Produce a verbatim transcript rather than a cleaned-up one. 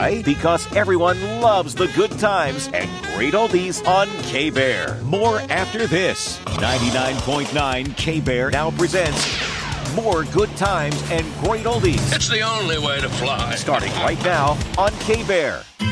Why? Because everyone loves the good times and great oldies on K-Bear. More after this. ninety-nine point nine K-Bear now presents more good times and great oldies. It's the only way to fly. Starting right now on K-Bear.